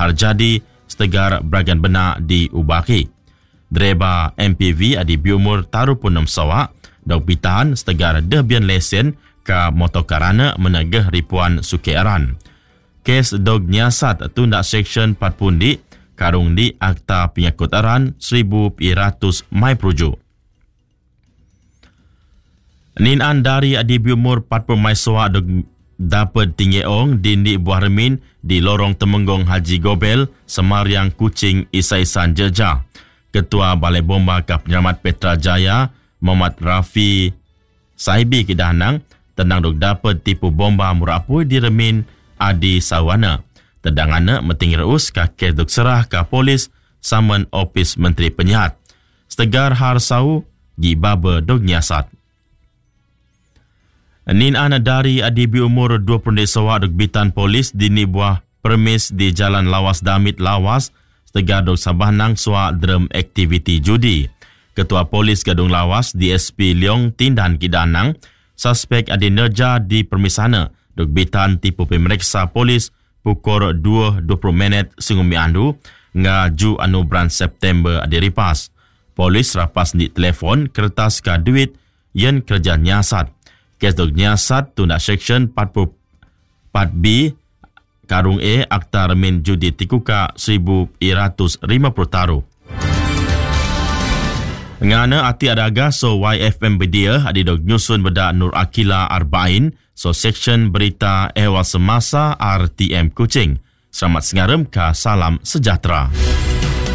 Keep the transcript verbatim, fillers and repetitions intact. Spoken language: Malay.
Arjadi setegar Bragan Benak di Ubaki. Dreba M P V adi biumur taruh pun enam sawak dok pitahan setegar dehbian lesen ke motokarana menegah ripuan sukearan. Kes dog nyiasat tundak Seksyen empat pundi karung di Akta Penyakut Aran seribu piratus Mai Perujuk. Ninan dari adi biumur empat puluh Mai sawak dog dapat tinggi ong di Ndi Buah Remin di lorong Temenggong Haji Gobel, Semariang Kuching, Isaisan Jeja. Ketua Balai Bomba ke Penyelamat Petra Jaya, Muhammad Rafi Sahibi Kedahanang, tendang dok dapat tipu bomba murapui di Remin Adi Sawana. Tendangana meting reus ka kes dok serah ka polis saman Opis Menteri Penyihat. Setegar har sau gi baba dok nyiasat. Nin ana dari adi biumur dua puluh sawak dok bitan polis di ni buah permis di Jalan Lawas Damit Lawas setegar dok sabahnang sua drum aktiviti judi. Ketua Polis Gadung Lawas D S P Leong Tindan Kidanang, suspek adi nerja di permisana dok bitan tipu pemeriksa polis pukul dua dua puluh minit singumi andu ngaju anu bulan September adi ripas. Polis rapas di telefon kertas ka duit yen kerja nyasat. Kes dok nyasat tundak Seksyen empat puluh empat B karung E Akta Remin Judi Tikuka seribu iratus lima puluh taruh. Ngana ati adaga so Y F M bedia adi dok nyusun beda Nur Akila Arba'in so Seksyen Berita Ehwal Semasa R T M Kuching. Selamat sengaram ka salam sejahtera.